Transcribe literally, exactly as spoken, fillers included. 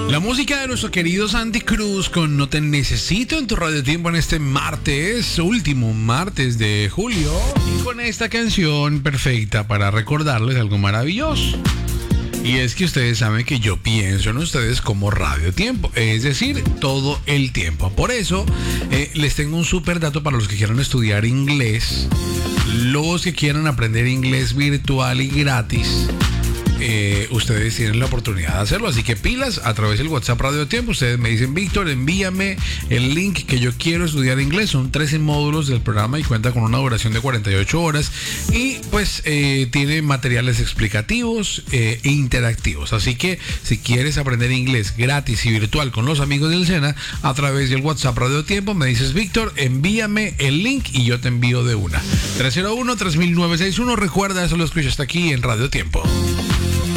La música de nuestro querido Santi Cruz con No Te Necesito en tu Radio Tiempo en este martes, último martes de julio. Y con esta canción perfecta para recordarles algo maravilloso. Y es que ustedes saben que yo pienso en ustedes como Radio Tiempo, es decir, todo el tiempo. Por eso eh, les tengo un súper dato para los que quieran estudiar inglés, los que quieran aprender inglés virtual y gratis. Eh, ustedes tienen la oportunidad de hacerlo, así que pilas a través del WhatsApp Radio Tiempo. Ustedes me dicen: Víctor, envíame el link que yo quiero estudiar inglés. Son trece módulos del programa y cuenta con una duración de cuarenta y ocho horas y pues eh, tiene materiales explicativos eh, e interactivos. Así que si quieres aprender inglés gratis y virtual con los amigos del SENA, a través del WhatsApp Radio Tiempo me dices: Víctor, envíame el link y yo te envío de una. Tres cero uno, tres mil novecientos sesenta y uno. Recuerda, eso lo escuchas hasta aquí en Radio Tiempo.